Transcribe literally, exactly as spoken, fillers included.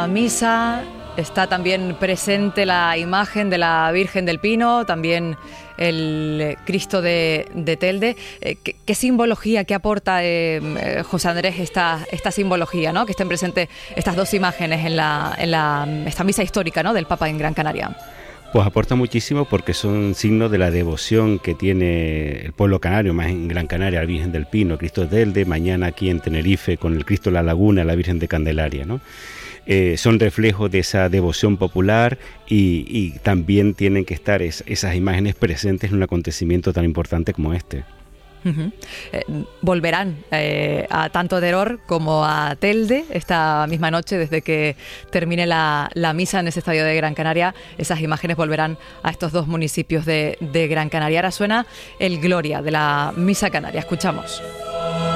la misa. Está también presente la imagen de la Virgen del Pino, también el Cristo de, de Telde. Eh, ¿qué, ¿Qué simbología, qué aporta eh, José Andrés esta, esta simbología, ¿no? Que estén presentes estas dos imágenes en, la, en la, esta misa histórica, ¿no?, del Papa en Gran Canaria? Pues aporta muchísimo porque son signos de la devoción que tiene el pueblo canario, más en Gran Canaria, la Virgen del Pino, Cristo de Telde, mañana aquí en Tenerife con el Cristo de la Laguna, la Virgen de Candelaria, ¿no? Eh, son reflejos de esa devoción popular y, y también tienen que estar es, esas imágenes presentes en un acontecimiento tan importante como este. Uh-huh. Eh, volverán eh, a tanto Teror como a Telde esta misma noche, desde que termine la, la misa en ese estadio de Gran Canaria. Esas imágenes volverán a estos dos municipios de, de Gran Canaria. Ahora suena el Gloria de la Misa Canaria. Escuchamos.